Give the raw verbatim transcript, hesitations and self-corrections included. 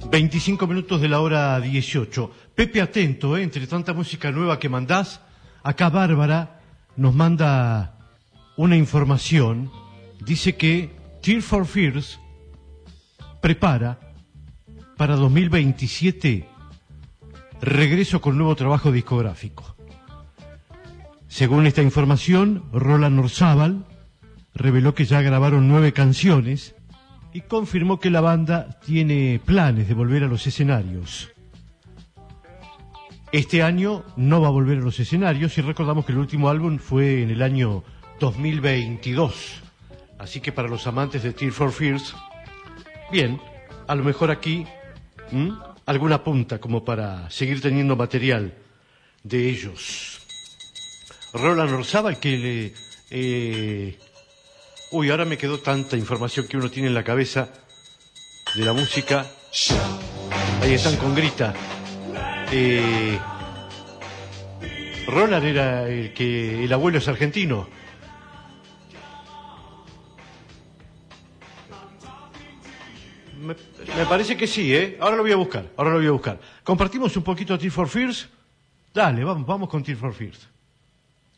veinticinco minutos de la hora dieciocho. Pepe, atento, ¿eh? Entre tanta música nueva que mandás, acá Bárbara nos manda una información. Dice que Tears for Fears prepara para dos mil veintisiete regreso con nuevo trabajo discográfico. Según esta información, Roland Orzábal reveló que ya grabaron nueve canciones y confirmó que la banda tiene planes de volver a los escenarios. Este año no va a volver a los escenarios y recordamos que el último álbum fue en el año dos mil veintidós. Así que para los amantes de Tears for Fears, bien, a lo mejor aquí ¿m? alguna punta como para seguir teniendo material de ellos. Roland Orzábal que le... Eh, uy, ahora me quedó tanta información que uno tiene en la cabeza de la música. Ahí están con Grita. Eh, Roland era el que... El abuelo es argentino. Me, me parece que sí, ¿eh? Ahora lo voy a buscar, ahora lo voy a buscar. ¿Compartimos un poquito Tears for Fears? Dale, vamos, vamos con Tears for Fears.